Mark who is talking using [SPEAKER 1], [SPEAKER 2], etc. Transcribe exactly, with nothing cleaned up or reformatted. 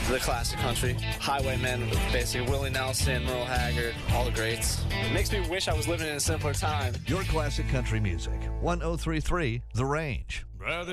[SPEAKER 1] the classic country. Highwaymen, basically Willie Nelson, Merle Haggard, all the greats. It makes me wish I was living in a simpler time.
[SPEAKER 2] Your classic country music. one oh three point three The Range.
[SPEAKER 3] Brother